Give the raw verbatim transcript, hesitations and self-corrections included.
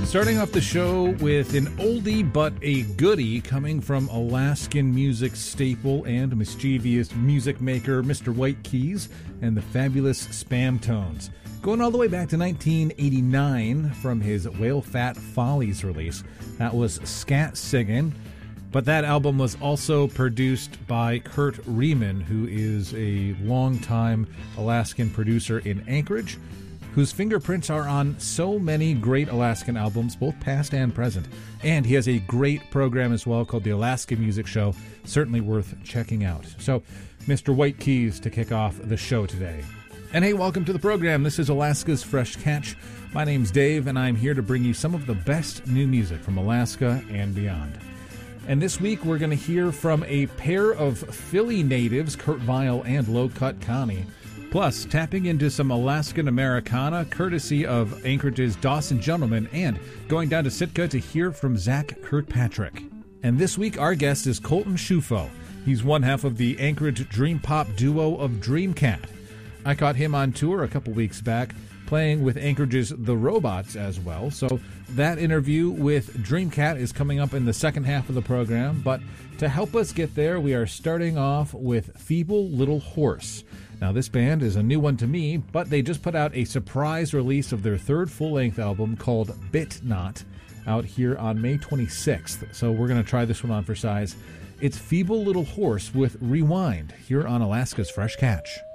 Starting off the show with an oldie but a goodie coming from Alaskan music staple and mischievous music maker Mister White Keys and the fabulous Spam Tones. Going all the way back to nineteen eighty-nine from his Whale Fat Follies release. That was Scat Singin', but that album was also produced by Kurt Riemann, who is a longtime Alaskan producer in Anchorage, whose fingerprints are on so many great Alaskan albums, both past and present. And he has a great program as well called the Alaska Music Show, certainly worth checking out. So, Mister White Keys to kick off the show today. And hey, welcome to the program. This is Alaska's Fresh Catch. My name's Dave, and I'm here to bring you some of the best new music from Alaska and beyond. And this week, we're going to hear from a pair of Philly natives, Kurt Vile and Low Cut Connie, plus tapping into some Alaskan Americana, courtesy of Anchorage's Dawson Gentleman, and going down to Sitka to hear from Zach Kirkpatrick. And this week, our guest is Colton Schufo. He's one half of the Anchorage dream pop duo of Dreamcat. I caught him on tour a couple weeks back, playing with Anchorage's The Robots as well. So that interview with Dreamcat is coming up in the second half of the program. But to help us get there, we are starting off with Feeble Little Horse. Now, this band is a new one to me, but they just put out a surprise release of their third full-length album called Bit Not, out here on May twenty-sixth. So we're going to try this one on for size. It's Feeble Little Horse with Rewind here on Alaska's Fresh Catch.